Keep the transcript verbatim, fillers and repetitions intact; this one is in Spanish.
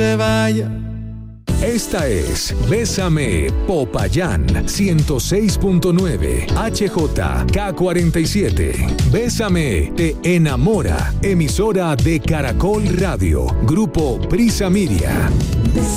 se vaya. Esta es Bésame Popayán ciento seis punto nueve H J K cuarenta y siete. Bésame te enamora. Emisora de Caracol Radio. Grupo Prisa Media.